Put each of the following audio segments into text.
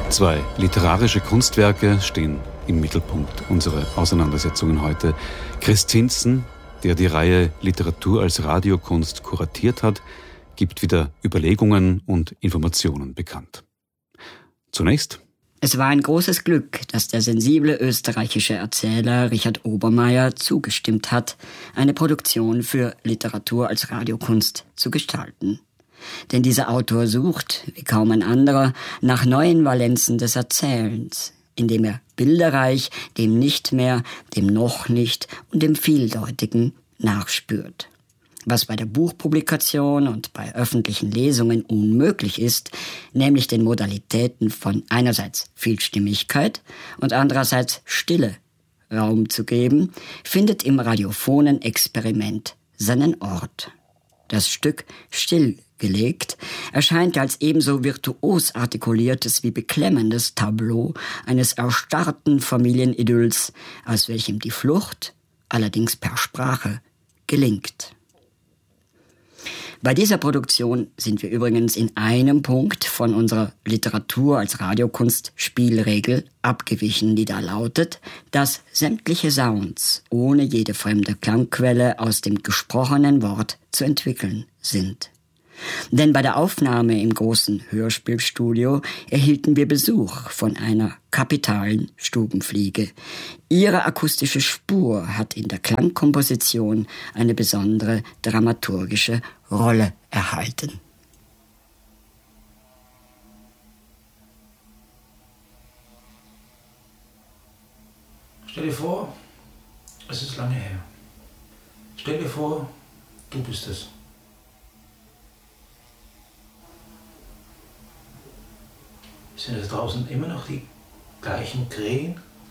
Zwei literarische Kunstwerke stehen im Mittelpunkt unserer Auseinandersetzungen heute. Chris Zintzen, der die Reihe Literatur als Radiokunst kuratiert hat, gibt wieder Überlegungen und Informationen bekannt. Zunächst: Es war ein großes Glück, dass der sensible österreichische Erzähler Richard Obermayr zugestimmt hat, eine Produktion für Literatur als Radiokunst zu gestalten. Denn dieser Autor sucht, wie kaum ein anderer, nach neuen Valenzen des Erzählens, indem er bilderreich dem Nicht mehr, dem Noch nicht und dem Vieldeutigen nachspürt. Was bei der Buchpublikation und bei öffentlichen Lesungen unmöglich ist, nämlich den Modalitäten von einerseits Vielstimmigkeit und andererseits Stille Raum zu geben, findet im radiophonen Experiment seinen Ort. Das Stück Stillgelegt erscheint als ebenso virtuos artikuliertes wie beklemmendes Tableau eines erstarrten Familienidylls, aus welchem die Flucht, allerdings per Sprache, gelingt. Bei dieser Produktion sind wir übrigens in einem Punkt von unserer Literatur als Radiokunst Spielregel abgewichen, die da lautet, dass sämtliche Sounds ohne jede fremde Klangquelle aus dem gesprochenen Wort zu entwickeln sind. Denn bei der Aufnahme im großen Hörspielstudio erhielten wir Besuch von einer kapitalen Stubenfliege. Ihre akustische Spur hat in der Klangkomposition eine besondere dramaturgische Rolle erhalten. Stell dir vor, es ist lange her. Stell dir vor, du bist es. Sind da draußen immer noch die gleichen Krähen?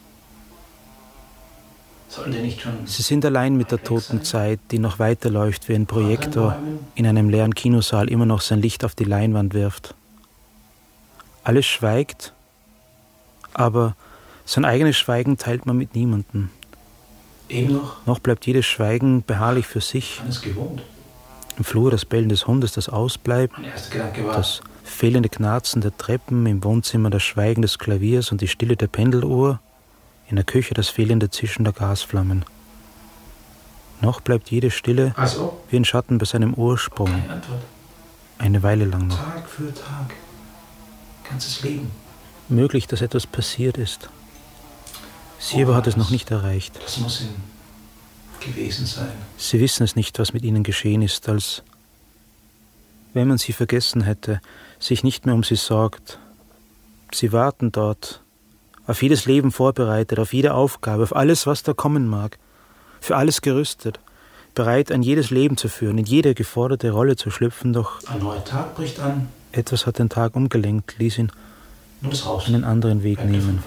Sollen die nicht schon... Sie sind allein mit der toten Zeit, die noch weiterläuft wie ein Projektor in einem leeren Kinosaal immer noch sein Licht auf die Leinwand wirft. Alles schweigt, aber sein eigenes Schweigen teilt man mit niemandem. Eben noch? Noch bleibt jedes Schweigen beharrlich für sich. Man ist gewohnt. Im Flur das Bellen des Hundes, das ausbleibt. Mein erster Gedanke war... Das fehlende Knarzen der Treppen, im Wohnzimmer das Schweigen des Klaviers und die Stille der Pendeluhr, in der Küche das fehlende Zischen der Gasflammen. Noch bleibt jede Stille wie ein Schatten bei seinem Ursprung. Keine Antwort. Eine Weile lang noch. Tag für Tag. Ganzes Leben. Möglich, dass etwas passiert ist. Sie aber hat es noch nicht erreicht. Das muss ihm gewesen sein. Sie wissen es nicht, was mit ihnen geschehen ist, als wenn man sie vergessen hätte, sich nicht mehr um sie sorgt. Sie warten dort, auf jedes Leben vorbereitet, auf jede Aufgabe, auf alles, was da kommen mag, für alles gerüstet, bereit, ein jedes Leben zu führen, in jede geforderte Rolle zu schlüpfen, doch ein neuer Tag bricht an. Etwas hat den Tag umgelenkt, ließ ihn einen anderen Weg nehmen.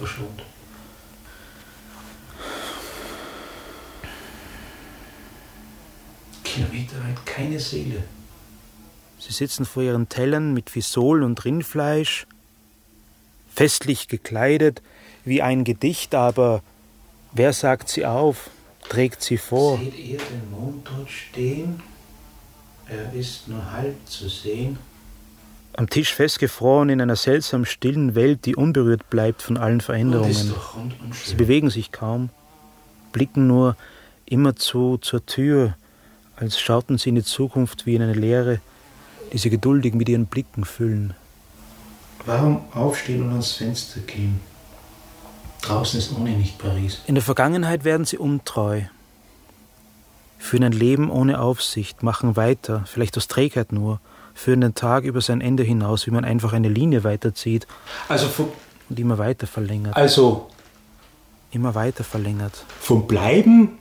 Kilometerweit keine Seele. Sie sitzen vor ihren Tellern mit Fisol und Rindfleisch, festlich gekleidet wie ein Gedicht, aber wer sagt sie auf, trägt sie vor? Seht ihr den Mond dort stehen? Er ist nur halb zu sehen. Am Tisch festgefroren in einer seltsam stillen Welt, die unberührt bleibt von allen Veränderungen. Ist doch rund und schön. Sie bewegen sich kaum, blicken nur immerzu zur Tür, als schauten sie in die Zukunft wie in eine Leere, die sie geduldig mit ihren Blicken füllen. Warum aufstehen und ans Fenster gehen? Draußen ist ohne nicht Paris. In der Vergangenheit werden sie untreu, führen ein Leben ohne Aufsicht, machen weiter, vielleicht aus Trägheit nur, führen den Tag über sein Ende hinaus, wie man einfach eine Linie weiterzieht und immer weiter verlängert. Immer weiter verlängert. Vom Bleiben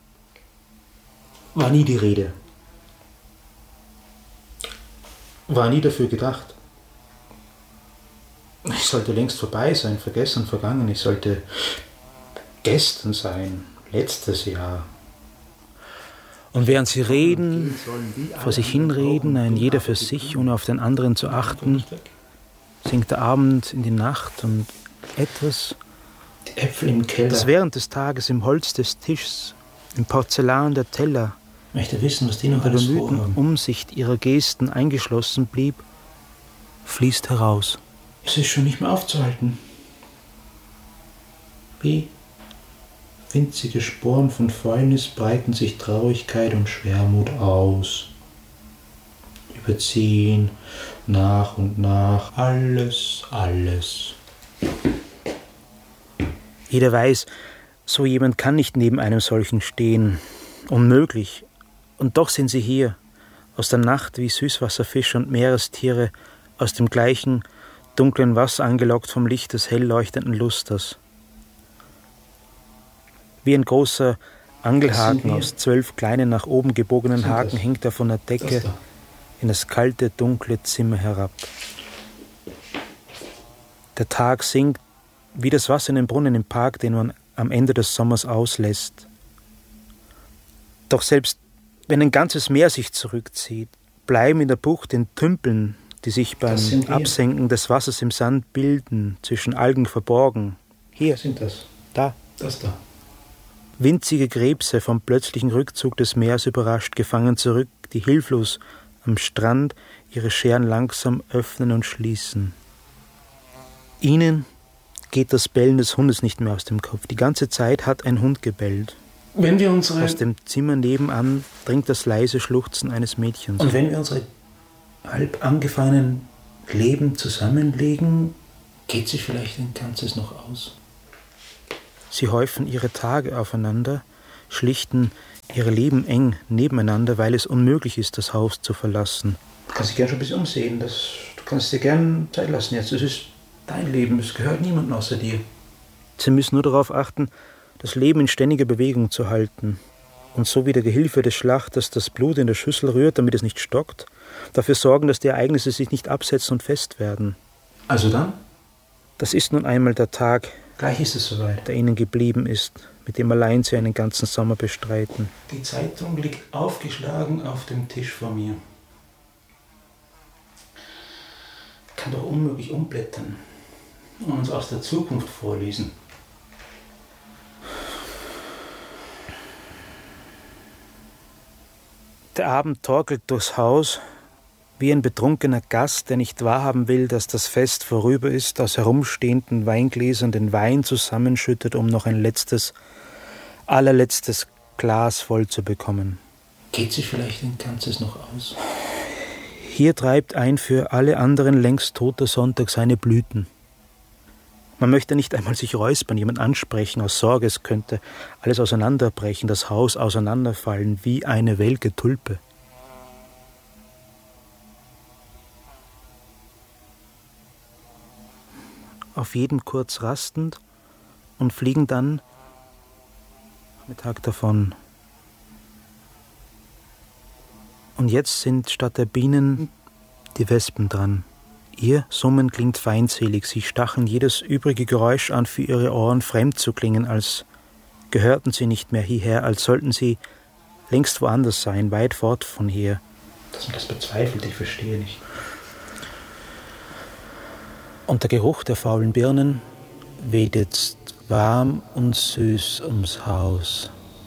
war nie die Rede. War nie dafür gedacht. Ich sollte längst vorbei sein, vergessen, vergangen. Ich sollte gestern sein, letztes Jahr. Und während sie reden, vor sich hinreden, ein jeder für sich, ohne auf den anderen zu achten, sinkt der Abend in die Nacht und etwas, die Äpfel im Keller, das während des Tages im Holz des Tischs, im Porzellan der Teller, ich möchte wissen, was die noch in der alles bemühten vorhaben. Umsicht ihrer Gesten eingeschlossen blieb, fließt heraus. Es ist schon nicht mehr aufzuhalten. Wie winzige Sporen von Fäulnis breiten sich Traurigkeit und Schwermut aus. Überziehen nach und nach alles. Jeder weiß, so jemand kann nicht neben einem solchen stehen. Unmöglich. Und doch sind sie hier, aus der Nacht wie Süßwasserfische und Meerestiere, aus dem gleichen dunklen Wasser angelockt vom Licht des hell leuchtenden Lusters. Wie ein großer Angelhaken aus 12 kleinen nach oben gebogenen Haken hängt er von der Decke in das kalte, dunkle Zimmer herab. Der Tag sinkt wie das Wasser in den Brunnen im Park, den man am Ende des Sommers auslässt. Doch selbst wenn ein ganzes Meer sich zurückzieht, bleiben in der Bucht in Tümpeln, die sich beim Absenken des Wassers im Sand bilden, zwischen Algen verborgen. Hier sind das. Da. Das da. Winzige Krebse vom plötzlichen Rückzug des Meeres überrascht, gefangen zurück, die hilflos am Strand ihre Scheren langsam öffnen und schließen. Ihnen geht das Bellen des Hundes nicht mehr aus dem Kopf. Die ganze Zeit hat ein Hund gebellt. Wenn wir unsere... Aus dem Zimmer nebenan dringt das leise Schluchzen eines Mädchens. Und wenn wir unsere halb angefangenen Leben zusammenlegen, geht sich vielleicht ein ganzes noch aus. Sie häufen ihre Tage aufeinander, schlichten ihre Leben eng nebeneinander, weil es unmöglich ist, das Haus zu verlassen. Du kannst dich gern schon ein bisschen umsehen. Du kannst dir gern Zeit lassen jetzt. Es ist dein Leben, es gehört niemandem außer dir. Sie müssen nur darauf achten, das Leben in ständiger Bewegung zu halten und so wie der Gehilfe des Schlachters das Blut in der Schüssel rührt, damit es nicht stockt, dafür sorgen, dass die Ereignisse sich nicht absetzen und fest werden. Also dann? Das ist nun einmal der Tag, gleich ist es soweit, der ihnen geblieben ist, mit dem allein sie einen ganzen Sommer bestreiten. Die Zeitung liegt aufgeschlagen auf dem Tisch vor mir. Kann doch unmöglich umblättern und uns aus der Zukunft vorlesen. Der Abend torkelt durchs Haus, wie ein betrunkener Gast, der nicht wahrhaben will, dass das Fest vorüber ist, aus herumstehenden Weingläsern den Wein zusammenschüttet, um noch ein allerletztes Glas voll zu bekommen. Geht sich vielleicht ein ganzes noch aus? Hier treibt ein für alle anderen längst toter Sonntag seine Blüten. Man möchte nicht einmal sich räuspern, jemand ansprechen, aus Sorge, es könnte alles auseinanderbrechen, das Haus auseinanderfallen, wie eine welke Tulpe. Auf jeden kurz rastend und fliegen dann Mittag davon. Und jetzt sind statt der Bienen die Wespen dran. Ihr Summen klingt feindselig, sie stacheln jedes übrige Geräusch an, für ihre Ohren fremd zu klingen, als gehörten sie nicht mehr hierher, als sollten sie längst woanders sein, weit fort von hier. Dass man das bezweifelt, ich verstehe nicht. Und der Geruch der faulen Birnen weht jetzt warm und süß ums Haus.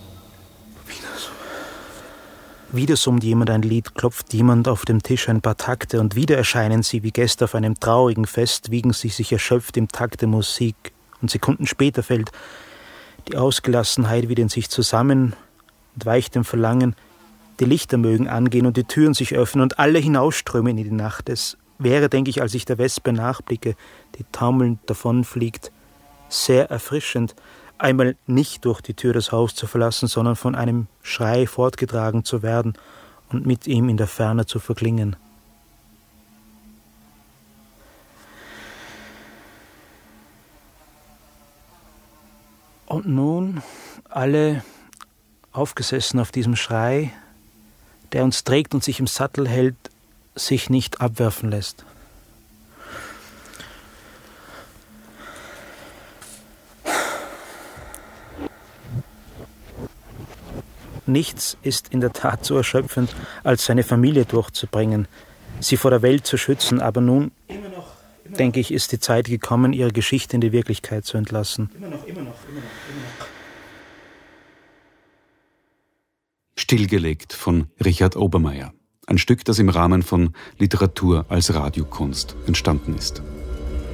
Wieder summt jemand ein Lied, klopft jemand auf dem Tisch ein paar Takte und wieder erscheinen sie wie Gäste auf einem traurigen Fest, wiegen sie sich erschöpft im Takt der Musik. Und Sekunden später fällt die Ausgelassenheit wieder in sich zusammen und weicht dem Verlangen. Die Lichter mögen angehen und die Türen sich öffnen und alle hinausströmen in die Nacht. Es wäre, denke ich, als ich der Wespe nachblicke, die taumelnd davonfliegt, sehr erfrischend, einmal nicht durch die Tür das Haus zu verlassen, sondern von einem Schrei fortgetragen zu werden und mit ihm in der Ferne zu verklingen. Und nun alle aufgesessen auf diesem Schrei, der uns trägt und sich im Sattel hält, sich nicht abwerfen lässt. Nichts ist in der Tat so erschöpfend, als seine Familie durchzubringen, sie vor der Welt zu schützen, aber nun, denke ich, ist die Zeit gekommen, ihre Geschichte in die Wirklichkeit zu entlassen. Immer noch. Stillgelegt von Richard Obermayr. Ein Stück, das im Rahmen von Literatur als Radiokunst entstanden ist.